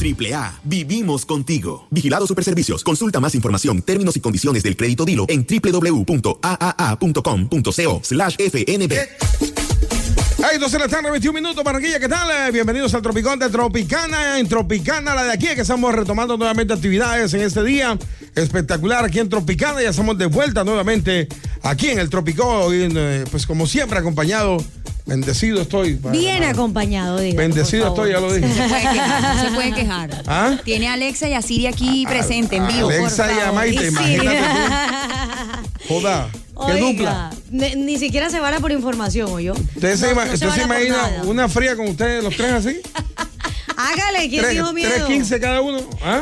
AAA, vivimos contigo. Vigilado Superservicios. Consulta más información, términos y condiciones del crédito Dilo en www.aaa.com.co/FNB. Hey, 12 de la tarde, 21 minutos, Barranquilla, ¿qué tal? Bienvenidos al Tropicón de Tropicana. En Tropicana, la de aquí, que estamos retomando nuevamente actividades en este día espectacular aquí en Tropicana. Ya estamos de vuelta nuevamente aquí en el Tropicón, pues como siempre acompañado. Bendecido estoy. Bien acompañado, digo. Bendecido estoy, ya lo dije. No se puede quejar. ¿Ah? Tiene a Alexa y a Siri aquí presente en vivo. Alexa y a Maite, imagínate tú. Joda. ¿Qué dupla? Ni siquiera se van a por información, ¿o yo? ¿Usted se imagina una fría con ustedes los tres así? Hágale, ¿quién dijo miedo? 3.15 cada uno. ¿Ah?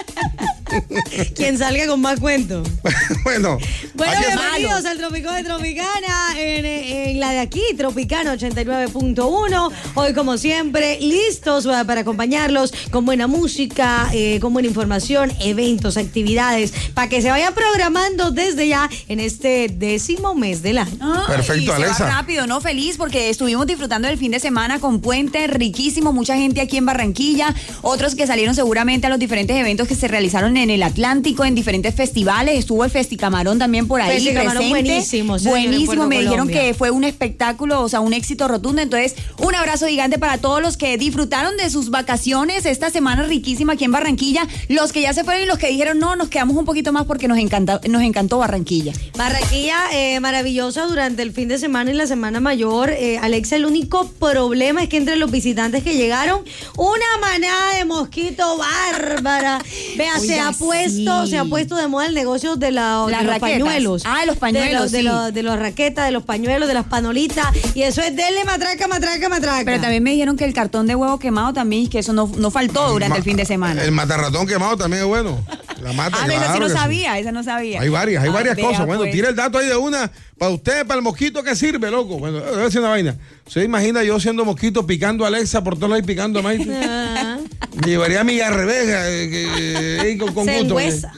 Quien salga con más cuentos. Bueno, bienvenidos al Tropicón de Tropicana en la de aquí, Tropicana 89.1. Hoy, como siempre, listos para acompañarlos con buena música, con buena información, eventos, actividades, para que se vaya programando desde ya en este 10º mes del año. Perfecto, Alexa. Se va rápido, ¿no? Feliz porque estuvimos disfrutando del fin de semana con puente riquísimo, mucha gente aquí en Barranquilla, otros que salieron seguramente a los diferentes eventos que se realizaron en el Atlántico, en diferentes festivales. Estuvo el Festicamarón también por ahí presente. Buenísimo. Buenísimo, me dijeron que fue un espectáculo, o sea, un éxito rotundo. Entonces, un abrazo gigante para todos los que disfrutaron de sus vacaciones esta semana riquísima aquí en Barranquilla, los que ya se fueron y los que dijeron, no, nos quedamos un poquito más porque nos encantó Barranquilla. Barranquilla, maravillosa durante el fin de semana y la semana mayor. Alexa, el único problema es que entre los visitantes que llegaron, una manada de mosquito bárbara. Vea, Oiga, se ha puesto de moda el negocio de los pañuelos. Ah, de los pañuelos, de los raquetas, de los pañuelos, de las panolitas. Y eso es denle matraca. Pero también me dijeron que el cartón de huevo quemado también, que eso no faltó durante el fin de semana. El matarratón quemado también es bueno. La mata, esa no sabía. Hay varias cosas. Bueno, pues. tira el dato ahí de una. Para usted, para el mosquito, ¿qué sirve, loco? Bueno, voy a decir una vaina. ¿Se imagina yo siendo mosquito picando a Alexa por todos lados y picando a Maite? Me llevaría a mi arrebeja con gusto.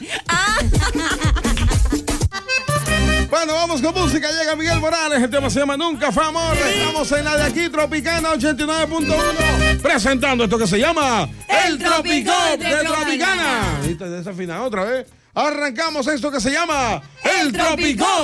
Bueno, vamos con música. Llega Miguel Morales. El tema se llama Nunca Fue Amor. Estamos en la de aquí, Tropicana 89.1. Presentando esto que se llama El Tropicón de Tropicana. ¿Viste? Desafinado otra vez. Arrancamos esto que se llama El Tropicón